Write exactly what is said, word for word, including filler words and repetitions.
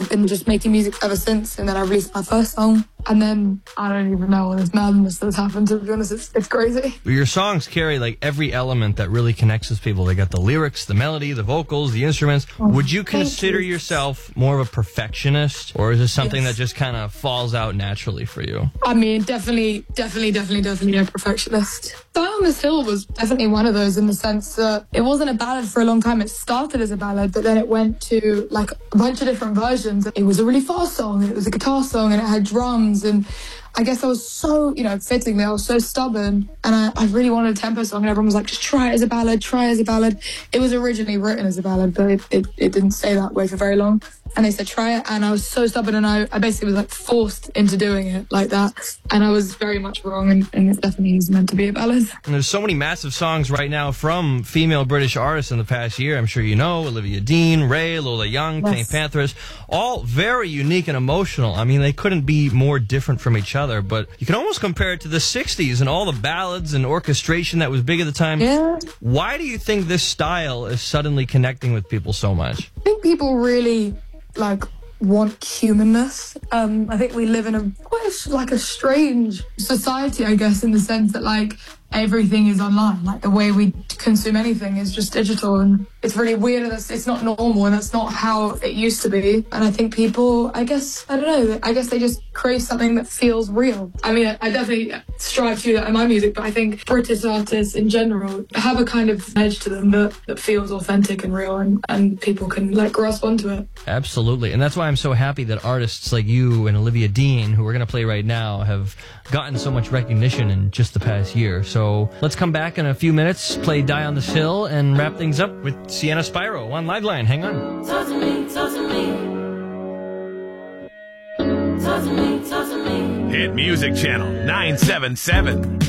I've been just making music ever since, and then I released my first song, and then I don't even know all this madness that's happened, to be honest. It's, it's crazy. Your songs carry like every element that really connects with people. They got the lyrics, the melody, the vocals, the instruments. Oh, Would you consider you. yourself more of a perfectionist, or is this something Yes. that just kind of falls out naturally for you? I mean, definitely, definitely, definitely, definitely a perfectionist. Die on This Hill was definitely one of those, in the sense that it wasn't a ballad for a long time. It started as a ballad, but then it went to like a bunch of different versions. It was a really fast song, it was a guitar song, and it had drums, and I guess I was so, you know, fittingly, I was so stubborn, and I, I really wanted a tempo song, and everyone was like, just try it as a ballad, try it as a ballad. It was originally written as a ballad, but it, it, it didn't stay that way for very long. And they said, try it, and I was so stubborn, and I, I basically was like forced into doing it like that. And I was very much wrong, and, and it definitely is meant to be a ballad. And there's so many massive songs right now from female British artists in the past year. I'm sure you know, Olivia Dean, Ray, Lola Young, Yes. Pink Panthers, all very unique and emotional. I mean, they couldn't be more different from each other, but you can almost compare it to the sixties and all the ballads and orchestration that was big at the time. Yeah. Why do you think this style is suddenly connecting with people so much? I think people really, like, want humanness. Um, I think we live in a quite a, like a strange society, I guess, in the sense that like everything is online. Like the way we consume anything is just digital, and it's really weird, and it's, it's not normal, and that's not how it used to be. And I think people, I guess, I don't know, I guess they just crave something that feels real. I mean, I, I definitely strive to do that in my music, but I think British artists in general have a kind of edge to them that, that feels authentic and real, and, and people can like grasp onto it. Absolutely. And that's why I'm so happy that artists like you and Olivia Dean, who we're going to play right now, have gotten so much recognition in just the past year. So let's come back in a few minutes, play Die on This Hill, and wrap things up with Sienna Spyro on Liveline. Hang on. Talk to me, talk to me. Talk to me, talk to me. Hit Music Channel nine seven seven.